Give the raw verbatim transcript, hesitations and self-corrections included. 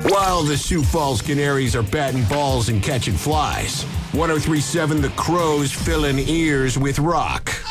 While the Sioux Falls Canaries are batting balls and catching flies. one oh three point seven The Crows filling ears with rock.